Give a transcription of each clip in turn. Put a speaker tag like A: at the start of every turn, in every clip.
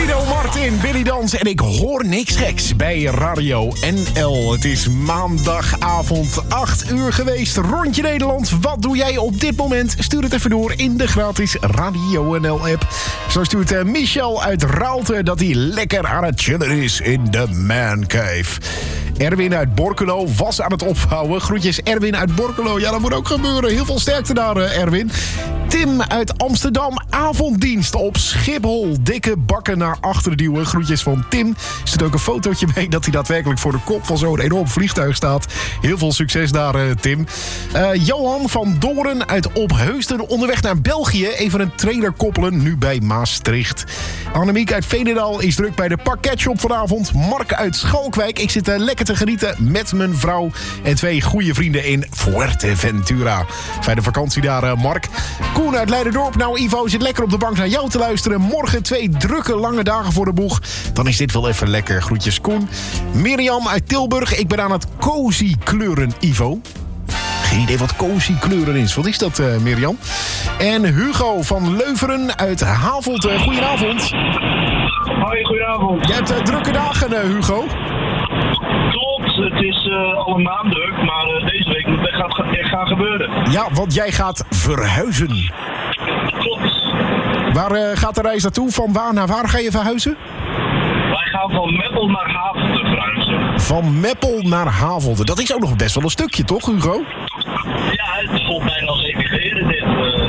A: Tino Martin, Billy Dans en ik hoor niks geks bij Radio NL. Het is maandagavond 8 uur geweest. Rondje Nederland. Wat doe jij op dit moment? Stuur het even door in de gratis Radio NL app. Zo stuurt Michel uit Raalte dat hij lekker aan het chillen is in de Man Cave. Erwin uit Borculo was aan het opvouwen. Groetjes Erwin uit Borculo. Ja, dat moet ook gebeuren. Heel veel sterkte daar, Erwin. Tim uit Amsterdam. Avonddienst op Schiphol. Dikke bakken naar achteren duwen. Groetjes van Tim. Er zit ook een fotootje mee dat hij daadwerkelijk voor de kop van zo'n enorm vliegtuig staat. Heel veel succes daar, Tim. Johan van Doorn uit Opheusden. Onderweg naar België. Even een trailer koppelen. Nu bij Maastricht. Annemiek uit Veenendaal is druk bij de pakketshop vanavond. Mark uit Schalkwijk. Ik zit lekker te genieten met mijn vrouw en 2 goede vrienden in Fuerteventura. Fijne vakantie daar, Mark. Koen uit Leiderdorp. Nou, Ivo zit lekker op de bank naar jou te luisteren. Morgen 2 drukke lange dagen voor de boeg. Dan is dit wel even lekker. Groetjes, Koen. Mirjam uit Tilburg. Ik ben aan het cozy kleuren, Ivo. Geen idee wat cozy kleuren is. Wat is dat, Mirjam? En Hugo van Leuveren uit Havelte. Goedenavond.
B: Hoi, goedenavond.
A: Jij hebt drukke dagen, Hugo.
B: Klopt, het is al een maand druk, maar deze week moet het gaan gebeuren.
A: Ja, want jij gaat verhuizen.
B: Klopt.
A: Waar gaat de reis naartoe? Van waar naar waar ga je verhuizen?
B: Wij gaan van Meppel naar Havelte verhuizen.
A: Van Meppel naar Havelte. Dat is ook nog best wel een stukje, toch, Hugo?
B: Ja, het voelt bijna als emigreren dit.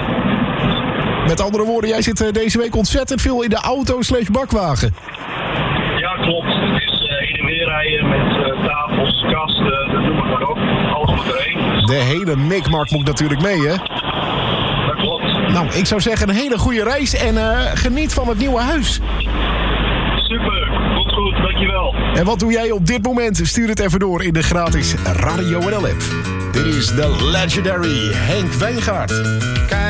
A: Met andere woorden, jij zit deze week ontzettend veel in de auto/bakwagen.
B: Ja, klopt. Het is heen en weer rijden met tafels, kasten, noem het maar op. Alles moet erheen.
A: De hele mikmak moet natuurlijk mee, hè?
B: Dat klopt.
A: Nou, ik zou zeggen een hele goede reis en geniet van het nieuwe huis.
B: Super, komt goed, dankjewel.
A: En wat doe jij op dit moment? Stuur het even door in de gratis Radio NL app. Dit is de legendary Henk Wijngaard.